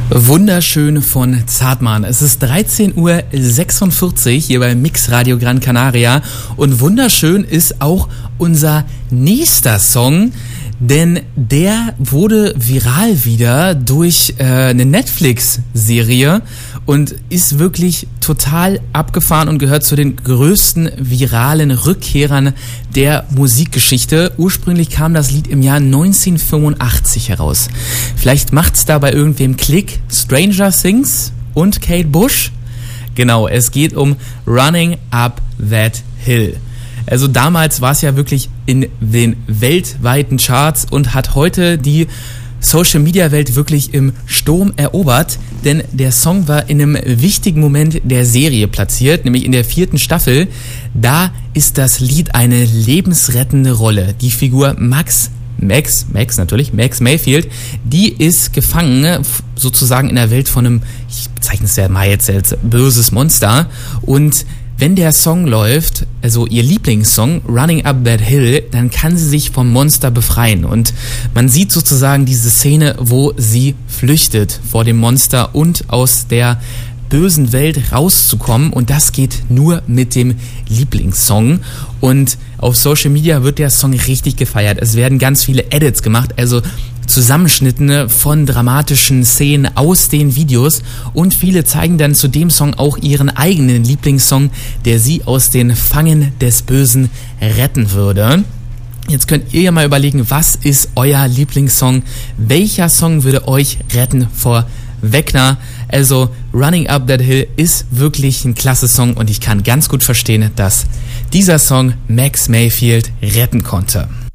Wunderschön von Zartmann. Es ist 13:46 Uhr hier bei Mix Radio Gran Canaria und wunderschön ist auch unser nächster Song, denn der wurde viral wieder durch eine Netflix-Serie und ist wirklich total abgefahren und gehört zu den größten viralen Rückkehrern der Musikgeschichte. Ursprünglich kam das Lied im Jahr 1985 heraus. Vielleicht macht's da bei irgendwem Klick. Stranger Things und Kate Bush. Genau, es geht um Running Up That Hill. Also damals war es ja wirklich in den weltweiten Charts und hat heute die Social-Media-Welt wirklich im Sturm erobert, denn der Song war in einem wichtigen Moment der Serie platziert, nämlich in der 4. Staffel. Da ist das Lied eine lebensrettende Rolle. Die Figur Max Mayfield, die ist gefangen, sozusagen in der Welt von einem, ich bezeichne es ja mal jetzt als böses Monster, und wenn der Song läuft, also ihr Lieblingssong, Running Up That Hill, dann kann sie sich vom Monster befreien. Und man sieht sozusagen diese Szene, wo sie flüchtet vor dem Monster und aus der bösen Welt rauszukommen. Und das geht nur mit dem Lieblingssong. Und auf Social Media wird der Song richtig gefeiert. Es werden ganz viele Edits gemacht, also Zusammenschnitte von dramatischen Szenen aus den Videos, und viele zeigen dann zu dem Song auch ihren eigenen Lieblingssong, der sie aus den Fangen des Bösen retten würde. Jetzt könnt ihr ja mal überlegen, was ist euer Lieblingssong? Welcher Song würde euch retten vor Wegner? Also Running Up That Hill ist wirklich ein klasse Song und ich kann ganz gut verstehen, dass dieser Song Max Mayfield retten konnte.